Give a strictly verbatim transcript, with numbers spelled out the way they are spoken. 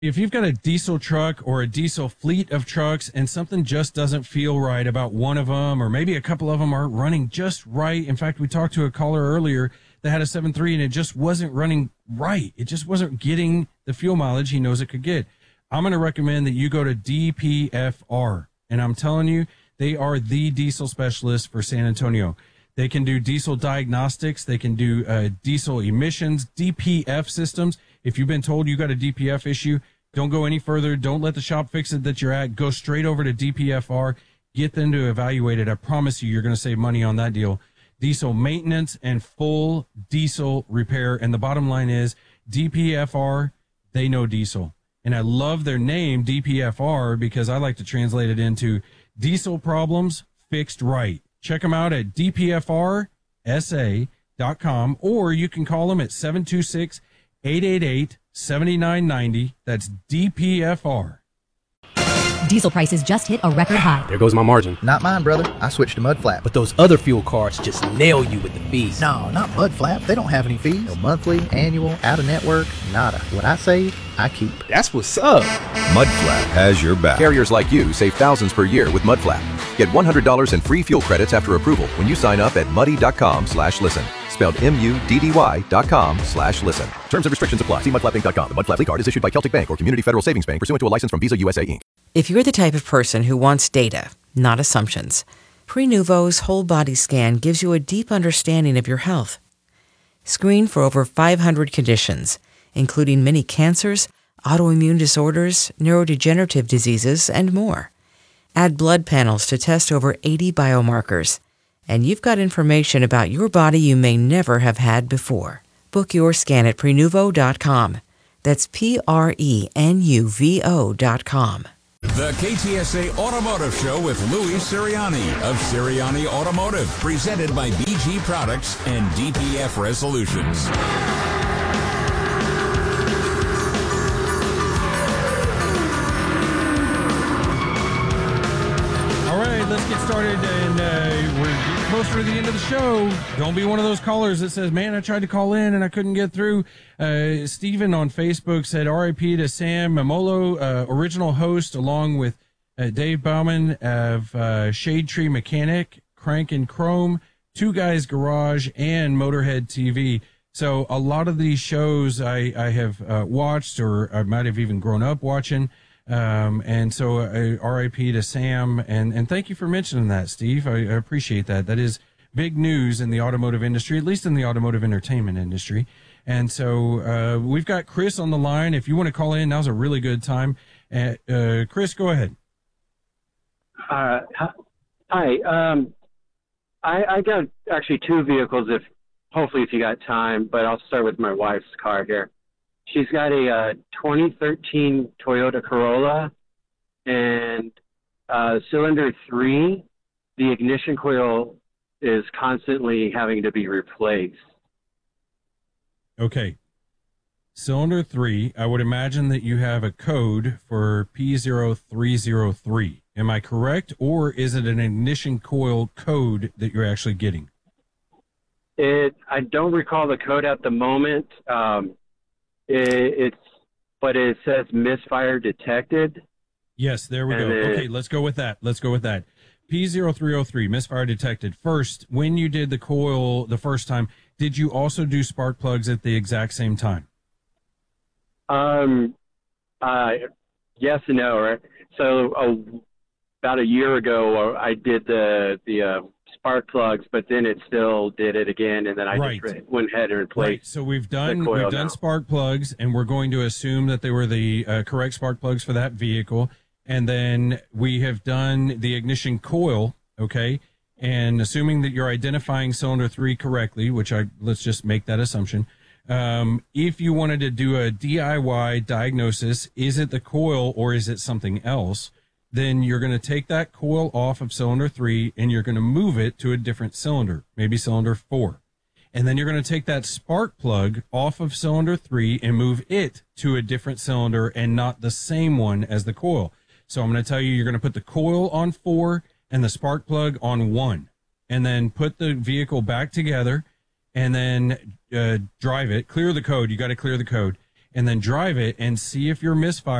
If you've got a diesel truck or a diesel fleet of trucks and something just doesn't feel right about one of them, or maybe a couple of them aren't running just right. In fact, we talked to a caller earlier that had a seven three and it just wasn't running right. It just wasn't getting the fuel mileage he knows it could get. I'm going to recommend that you go to D P F R. And I'm telling you, they are the diesel specialist for San Antonio. They can do diesel diagnostics. They can do uh, diesel emissions, D P F systems. If you've been told you got a D P F issue, don't go any further. Don't let the shop fix it that you're at. Go straight over to D P F R. Get them to evaluate it. I promise you, you're going to save money on that deal. Diesel maintenance and full diesel repair. And the bottom line is D P F R, they know diesel. And I love their name, D P F R, because I like to translate it into diesel problems fixed right. Check them out at D P F R S A dot com, or you can call them at seven two six, eight eight eight, seven nine nine zero. That's D P F R. Diesel prices just hit a record high. There goes my margin. Not mine, brother. I switched to Mudflap. But those other fuel cards just nail you with the fees. No, not Mudflap. They don't have any fees. No monthly, annual, out-of-network, nada. What I save, I keep. That's what's up. Mudflap has your back. Carriers like you save thousands per year with Mudflap. Get one hundred dollars in free fuel credits after approval when you sign up at muddy.com slash listen. Spelled M-U-D-D-Y dot com slash listen. Terms and restrictions apply. See mudflap inc dot com. The Mudflap card is issued by Celtic Bank or Community Federal Savings Bank pursuant to a license from Visa U S A, Incorporated. If you're the type of person who wants data, not assumptions, Prenuvo's whole body scan gives you a deep understanding of your health. Screen for over five hundred conditions, including many cancers, autoimmune disorders, neurodegenerative diseases, and more. Add blood panels to test over eighty biomarkers. And you've got information about your body you may never have had before. Book your scan at Prenuvo dot com. That's P R E N U V O dot com. The K T S A Automotive Show with Louis Sirianni of Sirianni Automotive, presented by B G Products and D P F Resolutions. All right, let's get started, and uh, we're getting closer to the end of the show. Don't be one of those callers that says, man, I tried to call in and I couldn't get through. Uh, Steven on Facebook said R I P to Sam Mamolo, uh, original host, along with uh, Dave Bauman of uh, Shade Tree Mechanic, Crank and Chrome, Two Guys Garage, and Motorhead T V. So a lot of these shows I, I have uh, watched, or I might have even grown up watching. Um, and so uh, R I P to Sam, and, and thank you for mentioning that, Steve. I, I appreciate that. That is big news in the automotive industry, at least in the automotive entertainment industry. And so uh, we've got Chris on the line. If you want to call in, now's a really good time. Uh, uh, Chris, go ahead. Uh, hi. Um, I, I got actually two vehicles, if hopefully if you got time, but I'll start with my wife's car here. She's got a uh, twenty thirteen Toyota Corolla, and uh, cylinder three, the ignition coil is constantly having to be replaced. Okay. Cylinder three, I would imagine that you have a code for P zero three zero three. Am I correct, or is it an ignition coil code that you're actually getting? It. I don't recall the code at the moment. Um, It, it's, but it says misfire detected. Yes, there we go. It, okay, let's go with that. Let's go with that. P zero three zero three, misfire detected. First, when you did the coil the first time, did you also do spark plugs at the exact same time? Um, uh, yes and no. Right? So uh, about a year ago, I did the the uh, spark plugs, but then it still did it again, and then I right. just went ahead and replaced. Right. So we've done we've done now. spark plugs, and we're going to assume that they were the uh, correct spark plugs for that vehicle, and then we have done the ignition coil. Okay, and assuming that you're identifying cylinder three correctly, which I let's just make that assumption. Um, if you wanted to do a D I Y diagnosis, is it the coil or is it something else? Then you're going to take that coil off of cylinder three and you're going to move it to a different cylinder, maybe cylinder four. And then you're going to take that spark plug off of cylinder three and move it to a different cylinder and not the same one as the coil. So I'm going to tell you, you're going to put the coil on four and the spark plug on one, and then put the vehicle back together and then uh, drive it, clear the code. You got to clear the code. and then drive it and see if your misfire